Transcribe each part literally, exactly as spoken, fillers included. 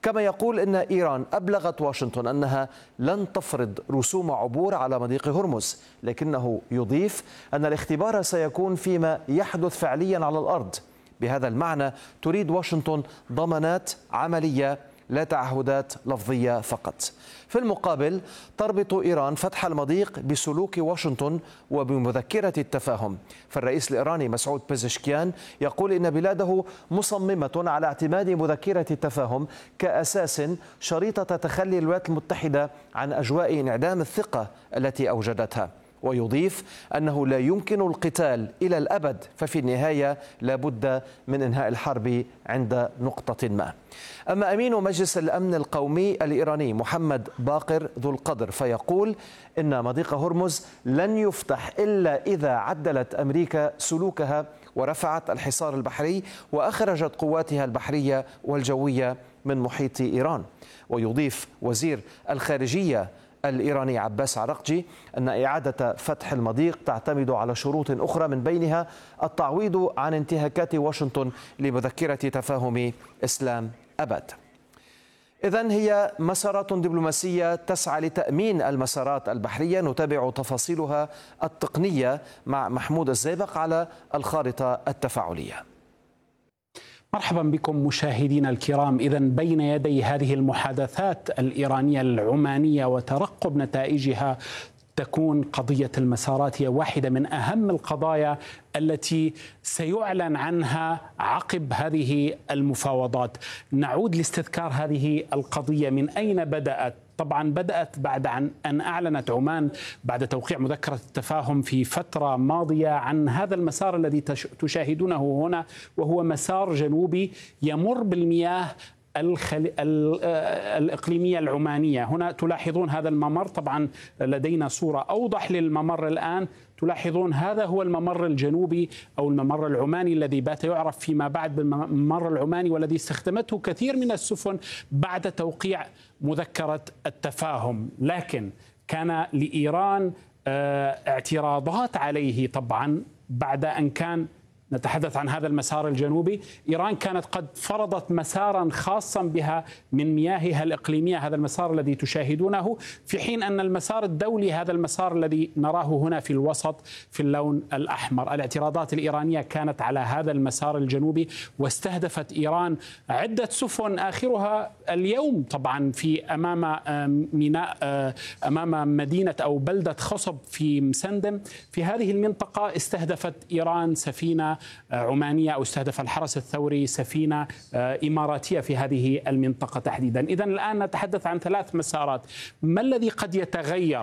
كما يقول أن إيران أبلغت واشنطن أنها لن تفرض رسوم عبور على مضيق هرمز، لكنه يضيف أن الاختبار سيكون فيما يحدث فعليا على الأرض. بهذا المعنى تريد واشنطن ضمانات عملية لا تعهدات لفظية فقط. في المقابل تربط إيران فتح المضيق بسلوك واشنطن وبمذكرة التفاهم، فالرئيس الإيراني مسعود بيزشكيان يقول إن بلاده مصممة على اعتماد مذكرة التفاهم كأساس شريطة تخلي الولايات المتحدة عن أجواء انعدام الثقة التي أوجدتها، ويضيف أنه لا يمكن القتال إلى الأبد، ففي النهاية لا بد من إنهاء الحرب عند نقطة ما. أما أمين مجلس الأمن القومي الإيراني محمد باقر ذو القدر فيقول إن مضيق هرمز لن يفتح إلا إذا عدلت أمريكا سلوكها ورفعت الحصار البحري وأخرجت قواتها البحرية والجوية من محيط إيران. ويضيف وزير الخارجية الإيراني عباس عراقجي أن إعادة فتح المضيق تعتمد على شروط أخرى، من بينها التعويض عن انتهاكات واشنطن لمذكرة تفاهم إسلام أبد. إذن هي مسارات دبلوماسية تسعى لتأمين المسارات البحرية، نتابع تفاصيلها التقنية مع محمود الزيبق على الخارطة التفاعلية. مرحبا بكم مشاهدينا الكرام. إذن بين يدي هذه المحادثات الإيرانية العمانية وترقب نتائجها تكون قضية المسارات هي واحدة من أهم القضايا التي سيعلن عنها عقب هذه المفاوضات. نعود لاستذكار هذه القضية من أين بدأت. طبعا بدأت بعد أن أعلنت عمان بعد توقيع مذكرة التفاهم في فترة ماضية عن هذا المسار الذي تشاهدونه هنا، وهو مسار جنوبي يمر بالمياه الخل... الإقليمية العمانية. هنا تلاحظون هذا الممر، طبعا لدينا صورة أوضح للممر الآن. تلاحظون هذا هو الممر الجنوبي أو الممر العماني الذي بات يعرف فيما بعد بالممر العماني، والذي استخدمته كثير من السفن بعد توقيع مذكرة التفاهم. لكن كان لإيران اعتراضات عليه طبعا بعد أن كان نتحدث عن هذا المسار الجنوبي. إيران كانت قد فرضت مسارا خاصا بها من مياهها الإقليمية، هذا المسار الذي تشاهدونه، في حين أن المسار الدولي هذا المسار الذي نراه هنا في الوسط في اللون الأحمر. الاعتراضات الإيرانية كانت على هذا المسار الجنوبي، واستهدفت إيران عدة سفن آخرها اليوم طبعا في أمام ميناء أمام مدينة أو بلدة خصب في مسندم. في هذه المنطقة استهدفت إيران سفينة عمانية أو استهدف الحرس الثوري سفينة إماراتية في هذه المنطقة تحديدا. إذن الآن نتحدث عن ثلاث مسارات. ما الذي قد يتغير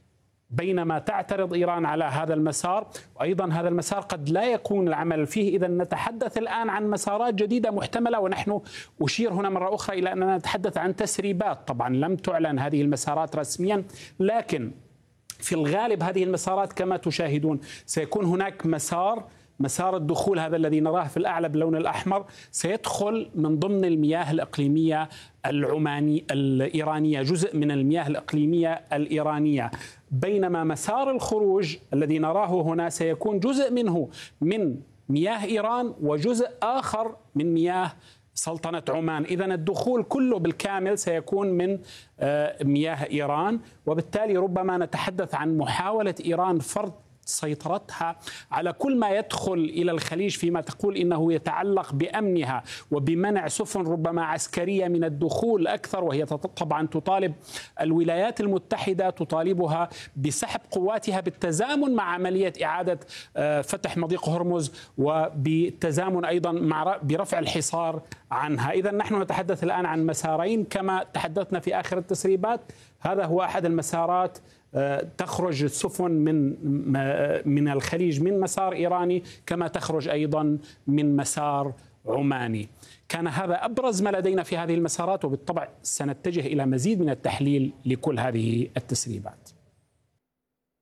بينما تعترض إيران على هذا المسار، وأيضا هذا المسار قد لا يكون العمل فيه؟ إذن نتحدث الآن عن مسارات جديدة محتملة، ونحن أشير هنا مرة أخرى إلى أننا نتحدث عن تسريبات. طبعا لم تعلن هذه المسارات رسميا، لكن في الغالب هذه المسارات كما تشاهدون سيكون هناك مسار مسار الدخول هذا الذي نراه في الأعلى باللون الأحمر سيدخل من ضمن المياه الإقليمية العماني الإيرانية، جزء من المياه الإقليمية الإيرانية، بينما مسار الخروج الذي نراه هنا سيكون جزء منه من مياه إيران وجزء آخر من مياه سلطنة عمان. إذن الدخول كله بالكامل سيكون من مياه إيران، وبالتالي ربما نتحدث عن محاولة إيران فرض سيطرتها على كل ما يدخل إلى الخليج فيما تقول إنه يتعلق بأمنها وبمنع سفن ربما عسكرية من الدخول أكثر. وهي طبعا تطالب الولايات المتحدة، تطالبها بسحب قواتها بالتزامن مع عملية إعادة فتح مضيق هرمز، وبالتزامن أيضا مع برفع الحصار عنها. إذن نحن نتحدث الآن عن مسارين كما تحدثنا في آخر التسريبات. هذا هو أحد المسارات، تخرج السفن من من الخليج من مسار إيراني، كما تخرج أيضا من مسار عماني. كان هذا أبرز ما لدينا في هذه المسارات، وبالطبع سنتجه إلى مزيد من التحليل لكل هذه التسريبات.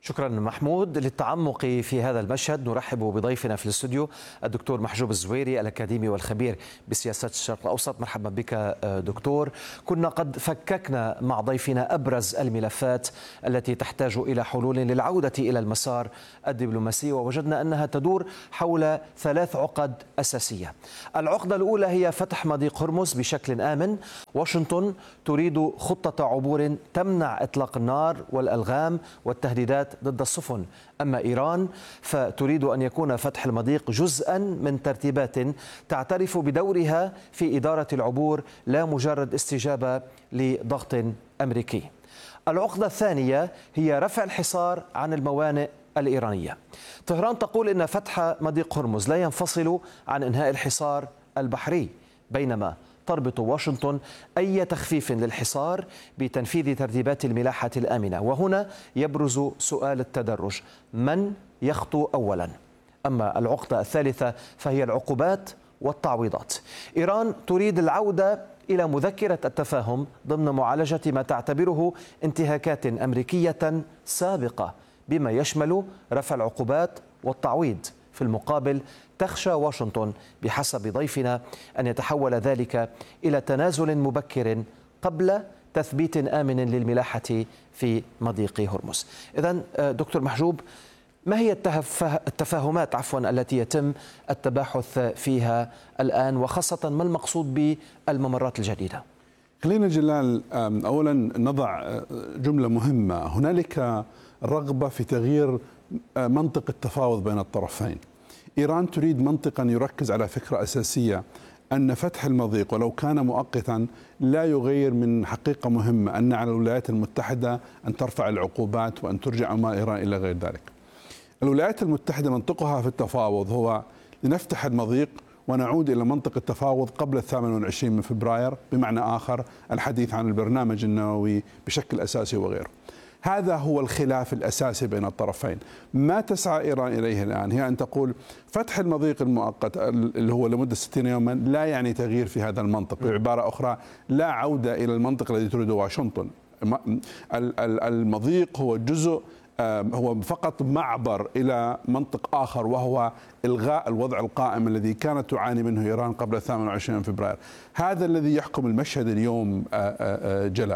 شكرا محمود. للتعمق في هذا المشهد نرحب بضيفنا في الاستوديو الدكتور محجوب الزويري الأكاديمي والخبير بسياسات الشرق الأوسط. مرحبا بك دكتور. كنا قد فككنا مع ضيفنا أبرز الملفات التي تحتاج إلى حلول للعودة إلى المسار الدبلوماسي، ووجدنا أنها تدور حول ثلاث عقد أساسية. العقدة الأولى هي فتح مضيق هرمز بشكل آمن. واشنطن تريد خطة عبور تمنع إطلاق النار والألغام والتهديدات ضد السفن. أما إيران فتريد أن يكون فتح المضيق جزءا من ترتيبات تعترف بدورها في إدارة العبور، لا مجرد استجابة لضغط أمريكي. العقدة الثانية هي رفع الحصار عن الموانئ الإيرانية. طهران تقول إن فتح مضيق هرمز لا ينفصل عن إنهاء الحصار البحري، بينما تربط واشنطن أي تخفيف للحصار بتنفيذ ترتيبات الملاحة الآمنة. وهنا يبرز سؤال التدرج: من يخطو أولا؟ أما العقدة الثالثة فهي العقوبات والتعويضات. إيران تريد العودة إلى مذكرة التفاهم ضمن معالجة ما تعتبره انتهاكات أمريكية سابقة، بما يشمل رفع العقوبات والتعويض. في المقابل تخشى واشنطن بحسب ضيفنا أن يتحول ذلك إلى تنازل مبكر قبل تثبيت آمن للملاحة في مضيق هرمز. إذن دكتور محجوب، ما هي التفاهمات عفوا التي يتم التباحث فيها الآن، وخاصة ما المقصود بالممرات الجديدة؟ خلينا جلال أولا نضع جملة مهمة: هنالك رغبة في تغيير منطق التفاوض بين الطرفين. إيران تريد منطقا يركز على فكرة أساسية، أن فتح المضيق ولو كان مؤقتا لا يغير من حقيقة مهمة، أن على الولايات المتحدة أن ترفع العقوبات وأن ترجع أموال إيران إلى غير ذلك. الولايات المتحدة منطقها في التفاوض هو لنفتح المضيق ونعود إلى منطق التفاوض قبل الثامن والعشرين من فبراير، بمعنى آخر الحديث عن البرنامج النووي بشكل أساسي وغيره. هذا هو الخلاف الأساسي بين الطرفين. ما تسعى إيران إليه الآن هي أن تقول فتح المضيق المؤقت اللي هو لمدة ستين يوما لا يعني تغيير في هذا المنطق، بعبارة أخرى لا عودة إلى المنطق الذي تريده واشنطن. المضيق هو جزء، هو فقط معبر إلى منطق آخر، وهو إلغاء الوضع القائم الذي كانت تعاني منه إيران قبل الثامن والعشرين من فبراير. هذا الذي يحكم المشهد اليوم جلال.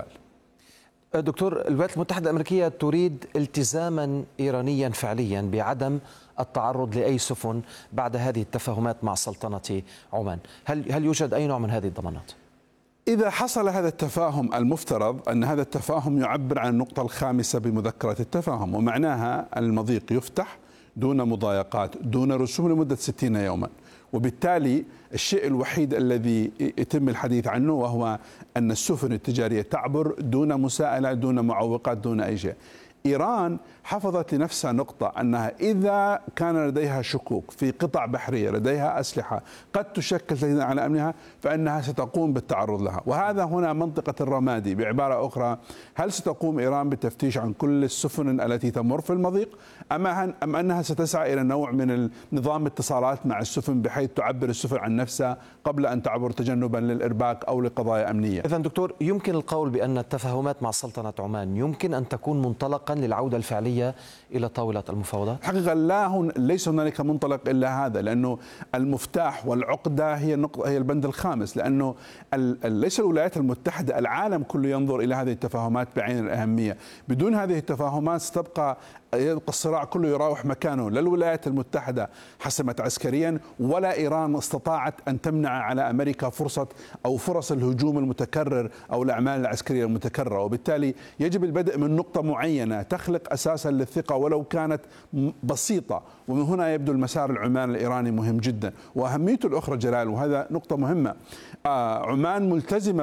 دكتور، الولايات المتحدة الأمريكية تريد التزاما إيرانيا فعليا بعدم التعرض لأي سفن بعد هذه التفاهمات مع سلطنة عمان. هل هل يوجد أي نوع من هذه الضمانات؟ إذا حصل هذا التفاهم، المفترض أن هذا التفاهم يعبر عن النقطة الخامسة بمذكرة التفاهم، ومعناها المضيق يفتح دون مضايقات دون رسوم لمدة ستين يوما. وبالتالي الشيء الوحيد الذي يتم الحديث عنه وهو أن السفن التجارية تعبر دون مساءلة دون معوقات دون أي شيء. إيران حفظت لنفسها نقطة أنها إذا كان لديها شكوك في قطع بحرية لديها أسلحة قد تشكل تهديدا على أمنها فإنها ستقوم بالتعرض لها. وهذا هنا منطقة الرمادي. بعبارة أخرى، هل ستقوم إيران بالتفتيش عن كل السفن التي تمر في المضيق أم أنها ستسعى إلى نوع من نظام اتصالات مع السفن بحيث تعبر السفن عن نفسها قبل أن تعبر تجنبا للإرباك أو لقضايا أمنية؟ إذن دكتور، يمكن القول بأن التفاهمات مع سلطنة عمان يمكن أن تكون منطلقا للعودة الفعلية إلى طاولة المفاوضات؟ حقيقة لا، هن ليس هنالك منطلق إلا هذا، لأنه المفتاح والعقدة هي النقطة، هي البند الخامس، لأنه ليس الولايات المتحدة، العالم كله ينظر إلى هذه التفاهمات بعين الأهمية. بدون هذه التفاهمات ستبقى يبقى الصراع كله يراوح مكانه. لا الولايات المتحدة حسمت عسكريا ولا إيران استطاعت أن تمنع على أمريكا فرصة أو فرص الهجوم المتكرر أو الأعمال العسكرية المتكررة. وبالتالي يجب البدء من نقطة معينة تخلق أساسا للثقة ولو كانت بسيطة. ومن هنا يبدو المسار العمان الإيراني مهم جدا. وأهميته الأخرى جلال، وهذا نقطة مهمة، آه عمان ملتزمة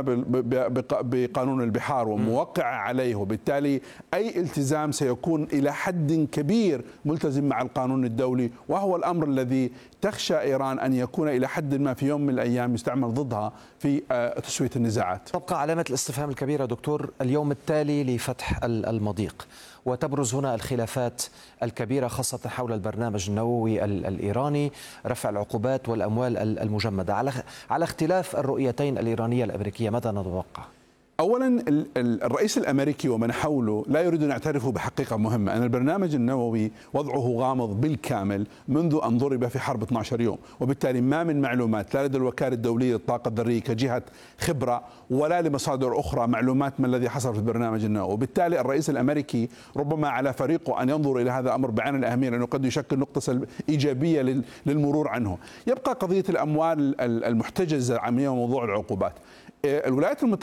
بقانون البحار وموقعة عليه، وبالتالي أي التزام سيكون إلى حد كبير ملتزم مع القانون الدولي، وهو الأمر الذي تخشى إيران أن يكون إلى حد ما في يوم من الأيام يستعمل ضدها في تسوية النزاعات. تبقى علامة الاستفهام الكبيرة دكتور اليوم التالي لفتح المضيق، وتبرز هنا الخلافات الكبيرة خاصة حول البرنامج النووي الإيراني، رفع العقوبات والأموال المجمدة. على على اختلاف الرؤيتين الإيرانية الأمريكية، ماذا نتوقع؟ اولا الرئيس الامريكي ومن حوله لا يريدون أن يعترفوا بحقيقه مهمه، ان البرنامج النووي وضعه غامض بالكامل منذ ان ضرب في حرب اثني عشر يوم، وبالتالي ما من معلومات لا لدى الوكاله الدوليه للطاقه الذريه كجهه خبره ولا لمصادر اخرى معلومات ما الذي حصل في البرنامج النووي، وبالتالي الرئيس الامريكي ربما على فريقه ان ينظر الى هذا الامر بعين الاهميه لانه قد يشكل نقطه ايجابيه للمرور عنه. يبقى قضيه الاموال المحتجزه عن موضوع العقوبات. الولايات المتحده